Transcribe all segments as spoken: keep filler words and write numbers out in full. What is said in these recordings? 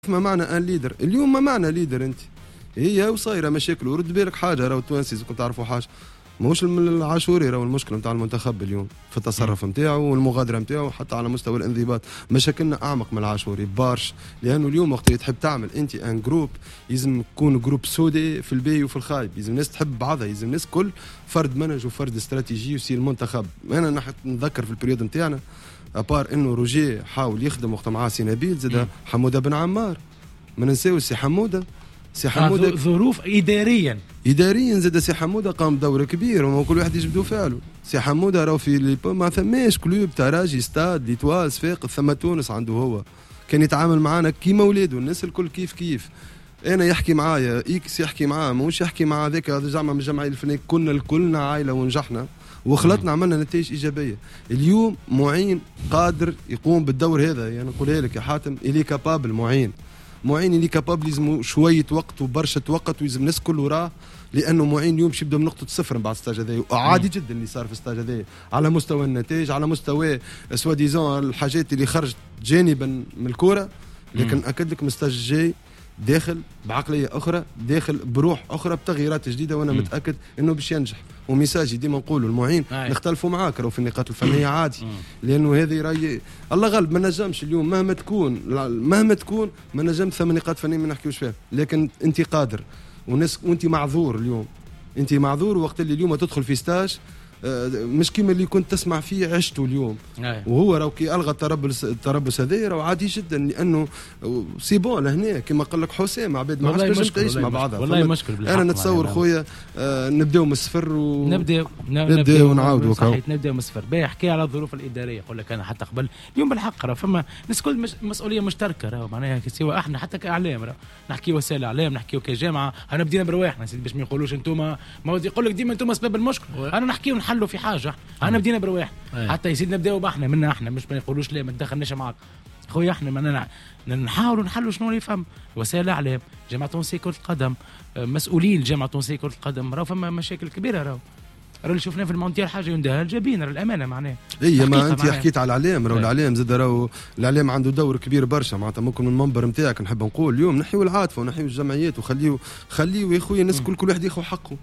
ما معنى ان ليدر اليوم؟ ما معنى ليدر انت؟ هي وصايره مشاكل. ورد بالك حاجه، راهو التوانسي كنت تعرفوا حاجه، ماهوش العاشوري راهو المشكله نتاع المنتخب اليوم في التصرف نتاعو والمغادره نتاعو حتى على مستوى الانضباط. مشاكلنا اعمق من العاشوري بارش، لانه اليوم وقت اللي تحب تعمل انت ان جروب لازم يكون جروب سودي في الباهي وفي الخايب، لازم الناس تحب بعضها، لازم الناس كل فرد منهج وفرد استراتيجي يسير المنتخب. انا نتذكر في البريود نتاعنا ابار انه روجيه حاول يخدم وقت معاه سي نبيل زاد حموده بن عمار، ما ننساوش سي حموده. سي حموده ظروف اداريا اداريا زاد سي حموده قام بدور كبير وكل واحد يجبدوا فعله. سي حموده راهو في ما ثماش كلوب تاع راجي استاد ليتواز فاق ثم تونس عنده هو، كان يتعامل معنا كيما ولاده، الناس الكل كيف كيف. انا يحكي معايا اكس يحكي معاه، مش يحكي مع ذاك زعما من الجمعيه الفنيه، كنا الكلنا عائله ونجحنا وخلطنا عملنا نتائج ايجابيه. اليوم معين قادر يقوم بالدور هذا، يعني نقولها لك يا حاتم الي كابابل. معين معين اللي كابابل لازم شويه وقت وبرشة وقت ويلزم الناس كل وراه، لانه معين اليوم باش يبدا من نقطه صفر من بعد الستاج هذايا. وعادي جدا اللي صار في الستاج هذايا على مستوى النتائج، على مستوى سوا ديزون الحاجات اللي خرجت جانبا من الكره، لكن اكد لك من الستاج الجاي داخل بعقليه اخرى، داخل بروح اخرى، بتغييرات جديده، وانا م. متاكد انه باش ينجح. وميساجي ديما نقولوا المعين نختلفوا معاك راهو في النقاط الفنيه عادي، لانه هذه راهي الله غالب. ما نجمش اليوم مهما تكون مهما تكون ما نجمش ثمان نقاط فنيه ما نحكيوش فيها، لكن انت قادر وناس وانت معذور. اليوم انت معذور وقت اللي اليوم تدخل في ستاج مش كيما اللي كنت تسمع فيه عشته اليوم. أيه. وهو راهو كي الغى التربص التربص هذا راهو عادي جدا، لانه سي بون لهنا كيما قال لك حسام عباد ما عادش تعيش مع بعضها. والله مشكل. انا نتصور خويا آه نبداو من الصفر و نبداو نبداو ونعاودوا. صحيح نبداو من الصفر. باهي حكي على الظروف الاداريه، يقول لك انا حتى قبل اليوم بالحق راه فما ناس كل مش مسؤوليه مشتركه، راهو معناها سواء احنا حتى كاعلام راهو نحكيو وسائل اعلام، نحكيو كجامعه، انا بدينا برواحنا سيدي باش ما يقولوش انتم ما يقول لك ديما انتم اسباب المشكل، انا نحكيو نحلوا في حاجه. انا بدينا برواح حتى يصير نبداو باحنا منا احنا، مش ما يقولوش لا ما تدخلناش معاك خويا. احنا ما نحاولوا نحلوا شنو اللي يفهم وسائل الاعلام، جامعه تونسيه كره القدم، مسؤولين جامعه تونسيه كره القدم، راهو فما مشاكل كبيره. راهو راهو اللي شفناه في المونتيال حاجه يندهل جابين الامانه معناها. اي ما انت حكيت على الاعلام، راهو الاعلام زاد راهو الاعلام عنده دور كبير برشا معناتها. ممكن من المنبر نتاعك نحب نقول اليوم نحيوا العاطفه ونحيوا الجمعيات وخليوا خليوا يا خويا الناس كل كل واحد ياخذ حقه.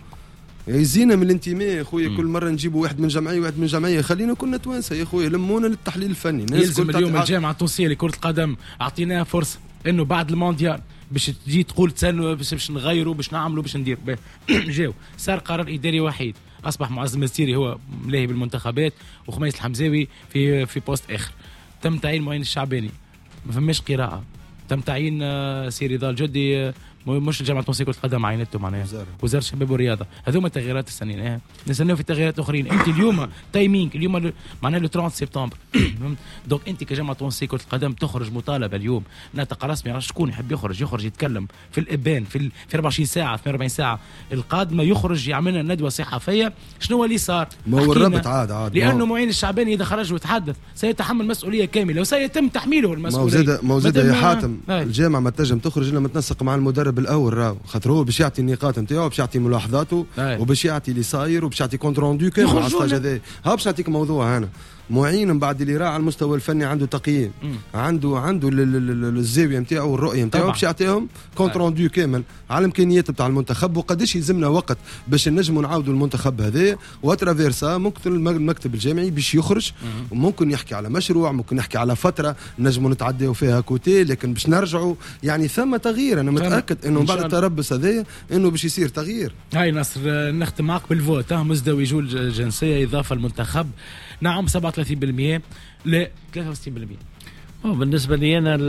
يزينا من الانتماء يا خويا، كل مره نجيبوا واحد من جمعيه واحد من جمعيه، خلينا كنا توانسه يا خويا، لمونا للتحليل الفني. يلزم اليوم الجامعه التونسيه لكره القدم اعطيناها فرصه انه بعد المونديال باش تجي تقول تسالوا باش, باش نغيروا باش نعملوا باش ندير جاو صار قرار اداري وحيد، اصبح معز المسيري هو ملاهي بالمنتخبات وخميس الحمزاوي في في بوست اخر. تم تعيين معين الشعباني، ما فماش قراءه. تم تعيين سي رضا الجدي، مش الجامعه التونسيه كره القدم عينته معناها وزاره الشباب والرياضه. هذوما التغييرات السنين نستناو في تغييرات اخرين. انت اليوم تايمينج اليوم معناها لو ثلاثين سبتمبر دونك انت كجامعه تونسيه كره القدم تخرج مطالبه اليوم ناطق رسمي، شكون يحب يخرج يخرج يتكلم في الابان في في أربعة وعشرين ساعه في أربعين ساعه القادمه، يخرج يعمل لنا ندوه صحفيه شنو اللي صار. ما هو الربط عاد عاد لانه معين الشعباني اذا خرج وتحدث سيتحمل مسؤوليه كامله وسيتم تحميله المسؤوليه. ما زاد ما زاد يا حاتم الجامعه ما تنجم تخرج الا متنسق مع المدرب الاول راهو، خاطر هو باش يعطي النقاط نتاعو، باش يعطي ملاحظاته، وباش يعطي اللي صاير، وباش يعطي كونت روندو كامل على الستاج هذا. ها باش نعطيك موضوع هنا معين من بعد اللي راح على المستوى الفني عنده تقييم، مم. عنده عنده الزاويه نتاعو والرؤيه نتاعو باش يعطيهم كونت روندو كامل على الامكانيات نتاع المنتخب، وقداش يلزمنا وقت باش نجموا نعاودوا المنتخب هذا. واترافيرسا ممكن المكتب الجامعي باش يخرج وممكن يحكي على مشروع، ممكن يحكي على فتره نجموا نتعداو فيها كوتي، لكن باش نرجعوا يعني ثم تغيير. انا متاكد انه بعد التربص هذا انه باش يصير تغيير. هاي نصر نختم معك بالفوت. مزدوي جول جنسيه اضافه المنتخب نعم سبعة وثلاثين بالمئة ل ثلاثة وستين بالمئة. بالنسبه لي انا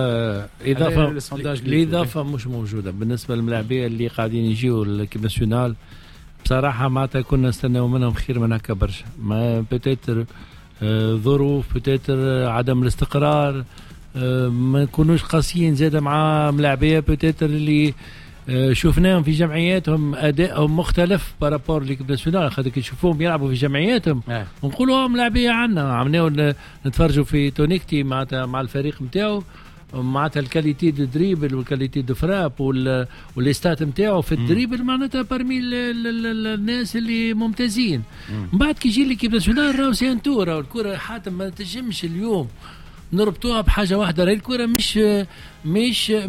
الاضافه الاضافه مش موجوده بالنسبه للملاعبيه اللي قاعدين يجيوا الكيب ناسيونال. بصراحه معناتها كنا نستناو منهم خير من هكا برشا. ما بوتيتر ظروف، بوتيتر عدم الاستقرار، ما نكونوش قاسيين زاده مع ملاعبيه بوتيتر اللي شفناهم في جمعياتهم ادائهم مختلف بارابور ليكيب ناسيونال. خاطر كي نشوفوهم يلعبوا في جمعياتهم ونقولوا هم لاعبيه عندنا، عملناو نتفرجوا في تونيكتي مع مع الفريق نتاعو معناتها الكاليتي دو دريبل والكاليتي دو فراب والاستات نتاعو في الدريبل معناتها برمي الناس اللي ممتازين. من بعد كي يجي ليكيب ناسيونال راهو سي ان تور، راهو الكره حاتم ما تنجمش اليوم نربطوها بحاجه واحده، راهي الكره مش مش